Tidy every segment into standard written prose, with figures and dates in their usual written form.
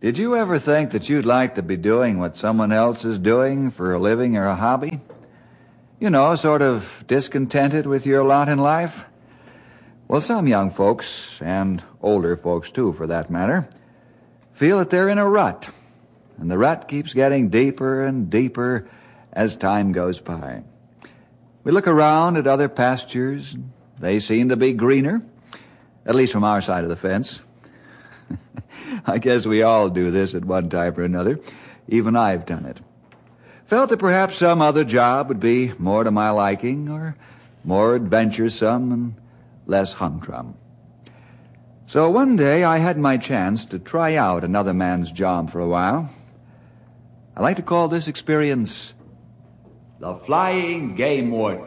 Did you ever think that you'd like to be doing what someone else is doing for a living or a hobby? You know, sort of discontented with your lot in life? Well, some young folks, and older folks too for that matter, feel that they're in a rut, and the rut keeps getting deeper and deeper as time goes by. We look around at other pastures, and they seem to be greener, at least from our side of the fence. I guess we all do this at one time or another. Even I've done it. Felt that perhaps some other job would be more to my liking, or more adventuresome and less humdrum. So one day I had my chance to try out another man's job for a while. I like to call this experience the Flying Game Warden.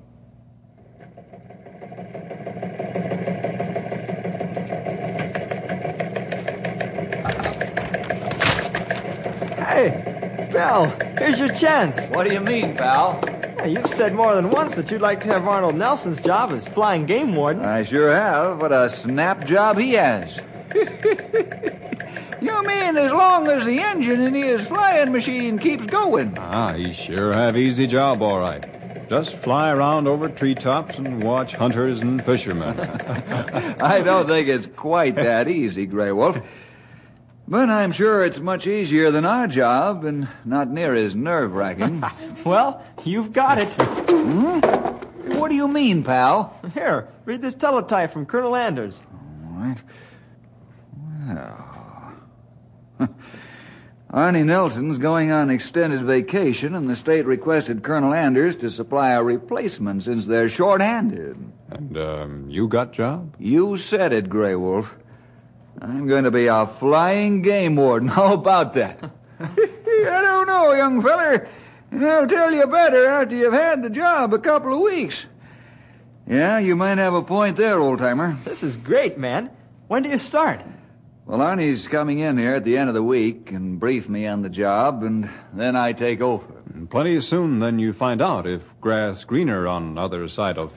Hey, pal, here's your chance. What do you mean, pal? Hey, you've said more than once that you'd like to have Arnold Nelson's job as flying game warden. I sure have. What a snap job he has. You mean as long as the engine in his flying machine keeps going? He sure have easy job, all right. Just fly around over treetops and watch hunters and fishermen. I don't think it's quite that easy, Grey Wolf. But I'm sure it's much easier than our job and not near as nerve-wracking. Well, you've got it. What do you mean, pal? Here, read this teletype from Colonel Anders. All right. Well... Arnie Nelson's going on extended vacation, and the state requested Colonel Anders to supply a replacement since they're short-handed. And, you got job? You said it, Grey Wolf. I'm going to be a flying game warden. How about that? I don't know, young feller. And I'll tell you better after you've had the job a couple of weeks. Yeah, you might have a point there, old-timer. This is great, man. When do you start? Well, Arnie's coming in here at the end of the week and brief me on the job, and then I take over. Plenty soon, then you find out if grass greener on other side of